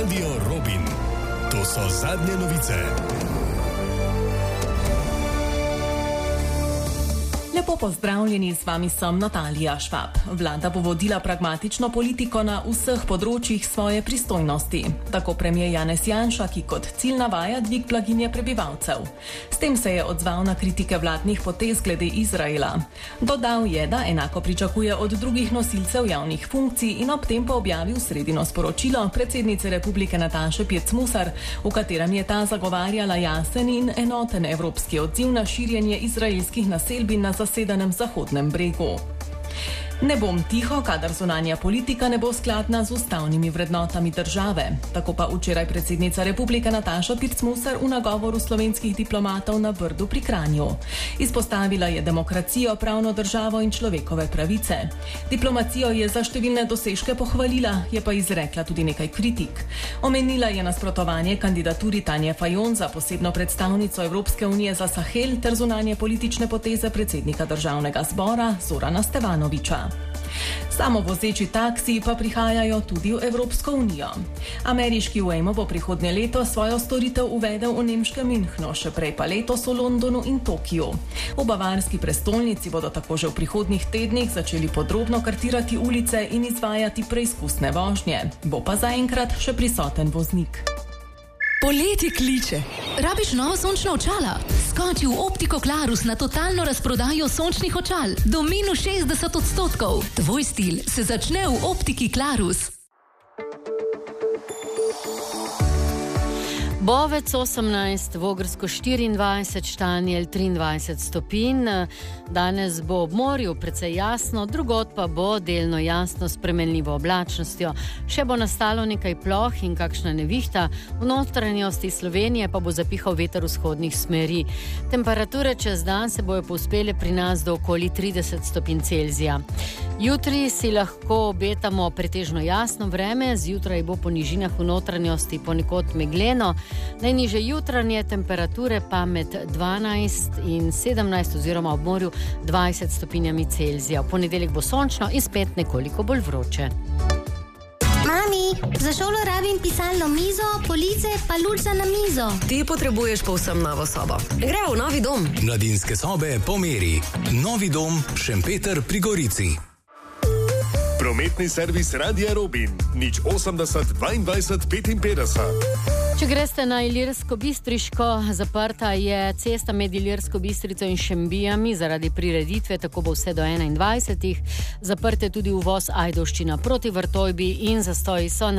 Radio Robin. To so zadnje novice. Lepo pozdravljeni, z vami sem Natalija Švab. Vlada bo vodila pragmatično politiko na vseh področjih svoje pristojnosti. Tako premier Janez Janša, ki kot cilj navaja dvig blaginje prebivalcev. S tem se je odzval na kritike vladnih potez glede Izraela. Dodal je, da enako pričakuje od drugih nosilcev javnih funkcij in ob tem pa objavil sredino sporočilo predsednice Republike Nataše Pirc Musar, v katerem je ta zagovarjala jasen in enoten evropski odziv na širjenje izraelskih naselbin na zasedenem Zahodnem bregu. Ne bom tiho, kadar zunanja politika ne bo skladna z ustavnimi vrednotami države. Tako pa včeraj predsednica Republike Nataša Pirc Musar v nagovoru slovenskih diplomatov na Brdu pri Kranju. Izpostavila je demokracijo, pravno državo in človekove pravice. Diplomacijo je za številne dosežke pohvalila, je pa izrekla tudi nekaj kritik. Omenila je nasprotovanje kandidaturi Tanje Fajon za posebno predstavnico Evropske unije za Sahel ter zunanje politične poteze predsednika državnega zbora Zorana Stevanovića. Samovozeči taksiji pa prihajajo tudi v Evropsko unijo. Ameriški Waymo bo prihodnje leto svojo storitev uvedel v nemškem Münchnu, še prej pa letos v Londonu in Tokiju. V bavarski prestolnici bodo tako že v prihodnjih tednih začeli podrobno kartirati ulice in izvajati preizkusne vožnje. Bo pa zaenkrat še prisoten voznik. Poletje kliče. Rabiš novo sončna očala? Skoči v Optiko Klarus na totalno razprodajo sončnih očal. Do minus 60%. Tvoj stil se začne v Optiki Klarus. Bovec 18, Vogrsko 24, Štanjel 23 stopinj. Danes bo ob morju precej jasno, drugod pa bo delno jasno s spremenljivo oblačnostjo. Še bo nastalo nekaj ploh in kakšna nevihta, v notranjosti Slovenije pa bo zapihal veter vzhodnih smeri. Temperature čez dan se bojo povzpele pri nas do okoli 30 stopinj Celzija. Jutri si lahko obetamo pretežno jasno vreme, zjutraj bo po nižinah v notranjosti ponekod megleno. Najnižje jutranje temperature pa med 12 in 17 oziroma ob morju 20 stopinjami Celzija. V ponedeljek bo sončno in spet nekoliko bolj vroče. Mami, za šolo rabim pisalno mizo, police pa luč na mizo. Ti potrebuješ povsem novo sobo. Gre v novi dom. Mladinske sobe po meri. Novi dom Šempeter pri Gorici. Prometni servis Radia Robin. 080 22 55. Če greste na Ilirsko-Bistriško, zaprta je cesta med Ilirsko Bistrico in Šembijami zaradi prireditve, tako bo vse do 21. Zaprte tudi uvoz Ajdovščina proti Vrtojbi in zastoji so